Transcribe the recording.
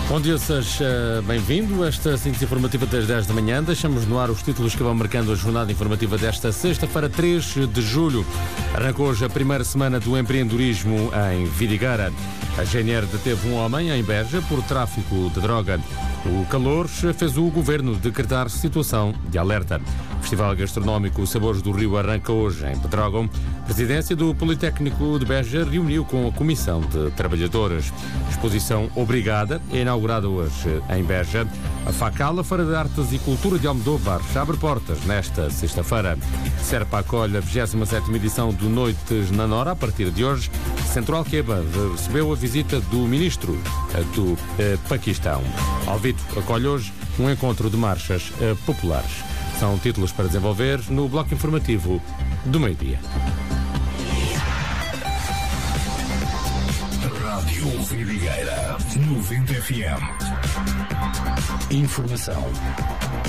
Bom dia, seja bem-vindo. Esta síntese informativa das 10 da manhã. Deixamos no ar os títulos que vão marcando a jornada informativa desta sexta-feira, 3 de julho. Arrancou hoje a primeira semana do empreendedorismo em Vidigueira. A GNR deteve um homem em Beja por tráfico de droga. O calor fez o governo decretar situação de alerta. O Festival Gastronómico Sabores do Rio arranca hoje em Pedrógão. A presidência do Politécnico de Beja reuniu com a Comissão de Trabalhadores. Exposição Obrigada é inaugurada hoje em Beja. A FACAL, a Feira de Artes e Cultura de Almodóvar, abre portas nesta sexta-feira. Serpa acolhe a 27ª edição do Noites na Nora a partir de hoje. Centro Alqueva recebeu a visita do ministro do Paquistão. Alvito acolhe hoje um encontro de marchas populares. São títulos para desenvolver no bloco informativo do meio-dia. Rádio Vidigueira 90 FM. Informação